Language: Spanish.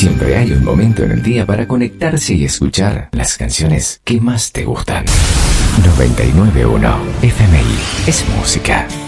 siempre hay un momento en el día para conectarse y escuchar las canciones que más te gustan. 99.1 FMI es música.